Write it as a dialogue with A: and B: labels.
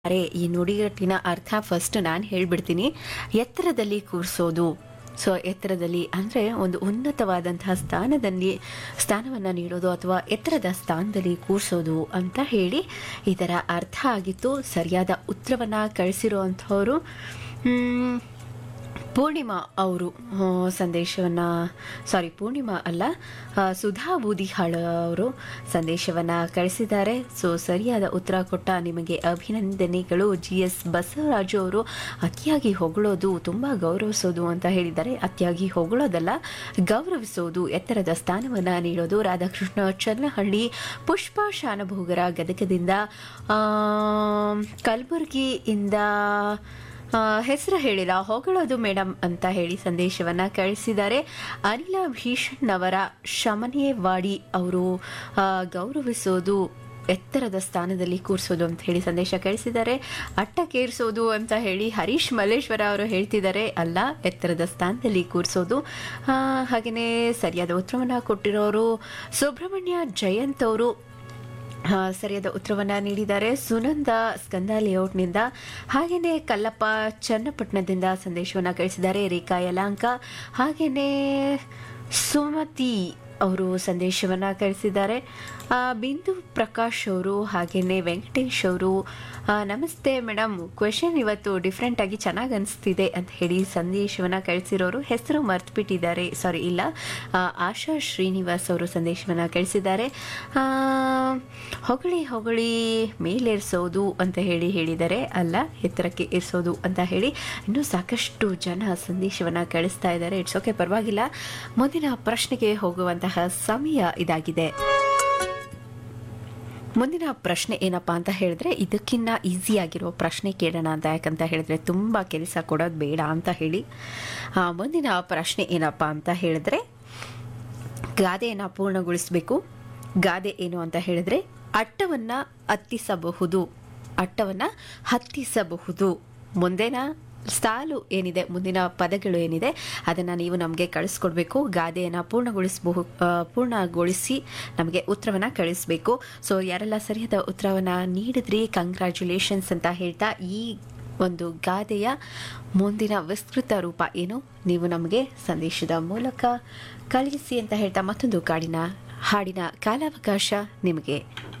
A: ಈ ನುಡಿಗಟ್ಟಿನ ಅರ್ಥ ಫಸ್ಟ್ ನಾನು ಹೇಳ್ಬಿಡ್ತೀನಿ. ಎತ್ತರದಲ್ಲಿ ಕೂರಿಸೋದು. ಸೊ ಎತ್ತರದಲ್ಲಿ ಅಂದರೆ ಒಂದು ಉನ್ನತವಾದಂತಹ ಸ್ಥಾನವನ್ನು ನೀಡೋದು ಅಥವಾ ಎತ್ತರದ ಸ್ಥಾನದಲ್ಲಿ ಕೂರಿಸೋದು ಅಂತ ಹೇಳಿ ಇದರ ಅರ್ಥ ಆಗಿತ್ತು. ಸರಿಯಾದ ಉತ್ತರವನ್ನು ಕಳಿಸಿರುವಂಥವರು ಪೂರ್ಣಿಮಾ ಅವರು ಸಂದೇಶವನ್ನು ಪೂರ್ಣಿಮಾ ಅಲ್ಲ, ಸುಧಾ ಬೂದಿಹಾಳ ಅವರು ಸಂದೇಶವನ್ನು ಕಳಿಸಿದ್ದಾರೆ. ಸೊ ಸರಿಯಾದ ಉತ್ತರ ಕೊಟ್ಟ ನಿಮಗೆ ಅಭಿನಂದನೆಗಳು. GS ಬಸವರಾಜು ಅವರು ಅತಿಯಾಗಿ ಹೊಗಳೋದು ತುಂಬ ಗೌರವಿಸೋದು ಅಂತ ಹೇಳಿದ್ದಾರೆ. ಅತಿಯಾಗಿ ಹೊಗಳೋದಲ್ಲ, ಗೌರವಿಸೋದು, ಎತ್ತರದ ಸ್ಥಾನವನ್ನು ನೀಡೋದು. ರಾಧಾಕೃಷ್ಣ ಚನ್ನಹಳ್ಳಿ, ಪುಷ್ಪಾ ಶಾನಭೋಗರ ಗದಗದಿಂದ, ಕಲಬುರಗಿಯಿಂದ ಹೆಸರು ಹೇಳಿಲ್ಲ, ಹೊಗಳೋದು ಮೇಡಮ್ ಅಂತ ಹೇಳಿ ಸಂದೇಶವನ್ನು ಕಳಿಸಿದ್ದಾರೆ. ಅನಿಲ ಭೀಷಣ್ ಅವರ ಶಮನೇವಾಡಿ ಅವರು ಗೌರವಿಸೋದು, ಎತ್ತರದ ಸ್ಥಾನದಲ್ಲಿ ಕೂರಿಸೋದು ಅಂತ ಹೇಳಿ ಸಂದೇಶ ಕಳಿಸಿದ್ದಾರೆ. ಅಟ್ಟಕ್ಕೇರಿಸೋದು ಅಂತ ಹೇಳಿ ಹರೀಶ್ ಮಲ್ಲೇಶ್ವರ ಅವರು ಹೇಳ್ತಿದ್ದಾರೆ. ಅಲ್ಲ, ಎತ್ತರದ ಸ್ಥಾನದಲ್ಲಿ ಕೂರಿಸೋದು. ಹಾಗೆಯೇ ಸರಿಯಾದ ಉತ್ತರವನ್ನು ಕೊಟ್ಟಿರೋರು ಸುಬ್ರಹ್ಮಣ್ಯ ಜಯಂತ್ ಅವರು ಸರಿಯಾದ ಉತ್ತರವನ್ನು ನೀಡಿದ್ದಾರೆ. ಸುನಂದ ಸ್ಕಂದ ಲೇಔಟ್ನಿಂದ, ಹಾಗೆಯೇ ಕಲ್ಲಪ್ಪ ಚನ್ನಪಟ್ಟಣದಿಂದ ಸಂದೇಶವನ್ನು ಕಳಿಸಿದ್ದಾರೆ. ರೇಖಾ ಯಲಾಂಕ, ಹಾಗೆಯೇ ಸುಮತಿ ಅವರು ಸಂದೇಶವನ್ನು ಕಳಿಸಿದ್ದಾರೆ. ಬಿಂದು ಪ್ರಕಾಶ್ ಅವರು, ಹಾಗೆಯೇ ವೆಂಕಟೇಶ್ ಅವರು, ನಮಸ್ತೆ ಮೇಡಮ್, ಕ್ವೆಶನ್ ಇವತ್ತು ಡಿಫ್ರೆಂಟ್ ಆಗಿ ಚೆನ್ನಾಗಿ ಅನಿಸ್ತಿದೆ ಅಂತ ಹೇಳಿ ಸಂದೇಶವನ್ನು ಕಳಿಸಿರೋರು ಹೆಸರು ಮರ್ತುಬಿಟ್ಟಿದ್ದಾರೆ. ಇಲ್ಲ, ಆಶಾ ಶ್ರೀನಿವಾಸ್ ಅವರು ಸಂದೇಶವನ್ನು ಕಳಿಸಿದ್ದಾರೆ. ಹೊಗಳಿ ಮೇಲೇರಿಸೋದು ಅಂತ ಹೇಳಿದ್ದಾರೆ. ಅಲ್ಲ, ಎತ್ತರಕ್ಕೆ ಏರಿಸೋದು ಅಂತ ಹೇಳಿ ಇನ್ನೂ ಸಾಕಷ್ಟು ಜನ ಸಂದೇಶವನ್ನು ಕಳಿಸ್ತಾ ಇದ್ದಾರೆ. ಇಟ್ಸ್ ಓಕೆ, ಪರವಾಗಿಲ್ಲ. ಮುಂದಿನ ಪ್ರಶ್ನೆಗೆ ಹೋಗುವಂತಹ ಸಮಯ ಇದಾಗಿದೆ. ಮುಂದಿನ ಪ್ರಶ್ನೆ ಏನಪ್ಪಾ ಅಂತ ಹೇಳಿದ್ರೆ, ಇದಕ್ಕಿಂತ ಈಸಿಯಾಗಿರೋ ಪ್ರಶ್ನೆ ಕೇಳೋಣ ಅಂತ. ಯಾಕಂತ ಹೇಳಿದ್ರೆ ತುಂಬ ಕೆಲಸ ಕೊಡೋದು ಬೇಡ ಅಂತ ಹೇಳಿ ಮುಂದಿನ ಪ್ರಶ್ನೆ ಏನಪ್ಪಾ ಅಂತ ಹೇಳಿದ್ರೆ, ಗಾದೆಯನ್ನು ಪೂರ್ಣಗೊಳಿಸಬೇಕು. ಗಾದೆ ಏನು ಅಂತ ಹೇಳಿದ್ರೆ, ಅಟ್ಟವನ್ನು ಹತ್ತಿಸಬಹುದು. ಮುಂದಿನ ಸಾಲು ಏನಿದೆ, ಮುಂದಿನ ಪದಗಳು ಏನಿದೆ ಅದನ್ನು ನೀವು ನಮಗೆ ಕಳಿಸ್ಕೊಡ್ಬೇಕು. ಗಾದೆಯನ್ನು ಪೂರ್ಣಗೊಳಿಸಿ ನಮಗೆ ಉತ್ತರವನ್ನು ಕಳಿಸ್ಬೇಕು. ಸೊ ಯಾರೆಲ್ಲ ಸರಿಯಾದ ಉತ್ತರವನ್ನು ನೀಡಿದ್ರಿ, ಕಂಗ್ರ್ಯಾಚುಲೇಷನ್ಸ್ ಅಂತ ಹೇಳ್ತಾ, ಈ ಒಂದು ಗಾದೆಯ ಮುಂದಿನ ವಿಸ್ತೃತ ರೂಪ ಏನು ನೀವು ನಮಗೆ ಸಂದೇಶದ ಮೂಲಕ ಕಳಿಸಿ ಅಂತ ಹೇಳ್ತಾ, ಮತ್ತೊಂದು ಹಾಡಿನ ಕಾಲಾವಕಾಶ ನಿಮಗೆ.